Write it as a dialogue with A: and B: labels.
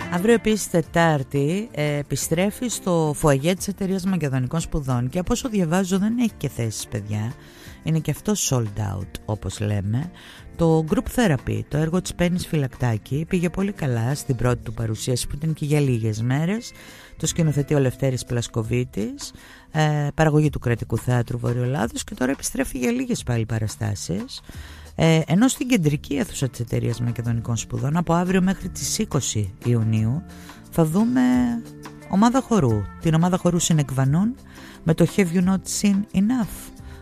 A: Αύριο επίσης Τετάρτη επιστρέφει στο φουαγέ της εταιρείας Μακεδονικών Σπουδών και από όσο διαβάζω δεν έχει και θέσεις, παιδιά. Είναι και αυτό sold out, όπως λέμε. Το Group Therapy, το έργο της Πέννης Φυλακτάκη, πήγε πολύ καλά στην πρώτη του παρουσίαση που ήταν και για λίγες μέρες. Το σκηνοθετεί ο Λευτέρης Πλασκοβίτης, παραγωγή του Κρατικού Θέατρου Βορειοελλάδος, και τώρα επιστρέφει για λίγες πάλι παραστάσεις. Ενώ στην κεντρική αίθουσα της εταιρείας Μακεδονικών Σπουδών από αύριο μέχρι τις 20 Ιουνίου θα δούμε ομάδα χορού, την ομάδα χορού Συνεκβανών με το Have You Not Seen Enough.